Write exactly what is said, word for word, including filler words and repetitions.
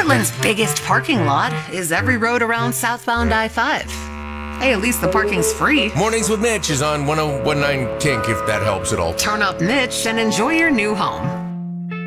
Portland's biggest parking lot is every road around southbound I five. Hey, at least the parking's free. Mornings with Mitch is on one oh one nine Kink, if that helps at all. Turn up Mitch and enjoy your new home.